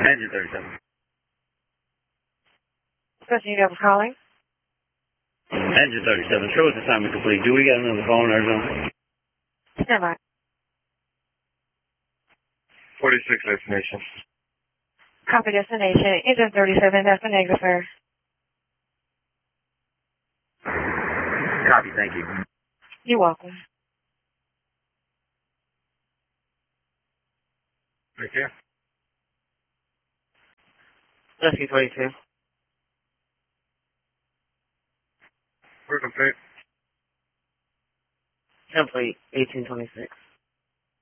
Engine 37. Special unit was calling. Engine 37. Show us assignment complete. Do we got another phone or something? Stand by. 46 destination. Copy destination. Engine 37. That's the negative, sir. Copy. Thank you. You're welcome. Right there. Rescue 22. We're complete. Template 1826.